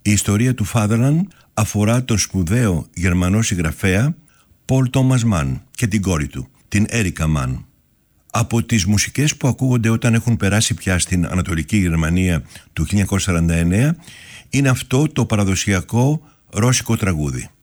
Η ιστορία του Fatherland αφορά τον σπουδαίο Γερμανό συγγραφέα Paul Thomas Mann και την κόρη του, την Έρικα Mann. Από τις μουσικές που ακούγονται όταν έχουν περάσει πια στην Ανατολική Γερμανία του 1949 είναι αυτό το παραδοσιακό ρώσικο τραγούδι.